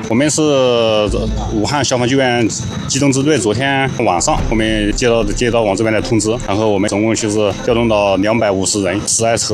我们是武汉消防救援机动支队，昨天晚上我们接到我们这边的通知，然后我们总共就是调动到250人，10来车。